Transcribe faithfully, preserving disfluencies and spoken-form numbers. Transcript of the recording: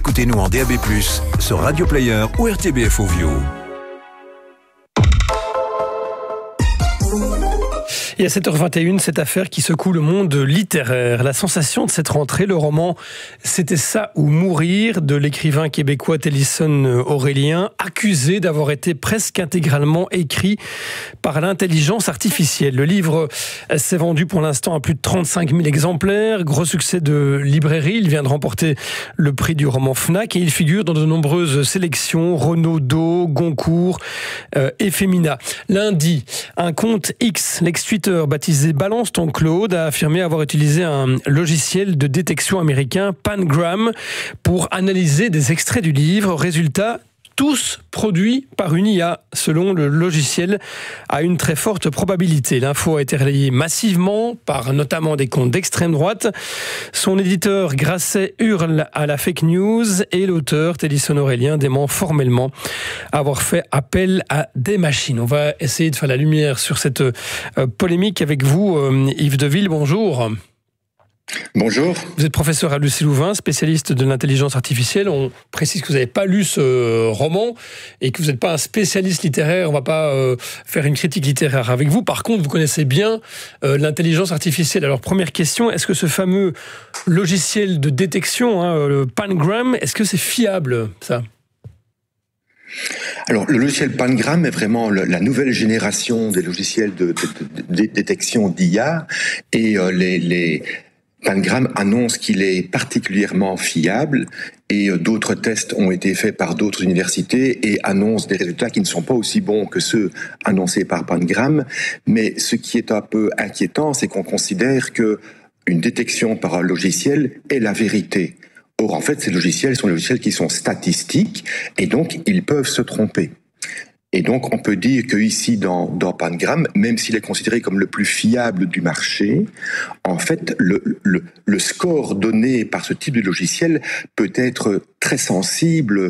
écoutez-nous en D A B plus, sur Radio Player ou R T B F Audio. Et à sept heures vingt et une, cette affaire qui secoue le monde littéraire. La sensation de cette rentrée, le roman « C'était ça ou mourir » de l'écrivain québécois Tennyson Aurélien, accusé d'avoir été presque intégralement écrit par l'intelligence artificielle. Le livre s'est vendu pour l'instant à plus de trente-cinq mille exemplaires. Gros succès de librairie. Il vient de remporter le prix du roman Fnac et il figure dans de nombreuses sélections, Renaudot, Goncourt euh, et Femina. Lundi, un compte X, l'ex-Twitter baptisé Balance ton Claude, a affirmé avoir utilisé un logiciel de détection américain, Pangram, pour analyser des extraits du livre. Résultat, tous produits par une I A, selon le logiciel, à une très forte probabilité. L'info a été relayée massivement par notamment des comptes d'extrême droite. Son éditeur Grasset hurle à la fake news et l'auteur Tennyson Aurélien dément formellement avoir fait appel à des machines. On va essayer de faire la lumière sur cette euh, polémique avec vous, euh, Yves Deville. Bonjour. Bonjour. Vous êtes professeur à Lucie Louvain, spécialiste de l'intelligence artificielle. On précise que vous n'avez pas lu ce roman et que vous n'êtes pas un spécialiste littéraire. On ne va pas euh, faire une critique littéraire avec vous. Par contre, vous connaissez bien euh, l'intelligence artificielle. Alors, première question, est-ce que ce fameux logiciel de détection, hein, le Pangram, est-ce que c'est fiable, ça ? Alors, le logiciel Pangram est vraiment le, la nouvelle génération des logiciels de, de, de, de détection d'I A et euh, les... les Pangram annonce qu'il est particulièrement fiable et d'autres tests ont été faits par d'autres universités et annoncent des résultats qui ne sont pas aussi bons que ceux annoncés par Pangram. Mais ce qui est un peu inquiétant, c'est qu'on considère que une détection par un logiciel est la vérité. Or, en fait, ces logiciels sont des logiciels qui sont statistiques et donc ils peuvent se tromper. Et donc, on peut dire que ici, dans, dans Pangram, même s'il est considéré comme le plus fiable du marché, en fait, le, le, le score donné par ce type de logiciel peut être très sensible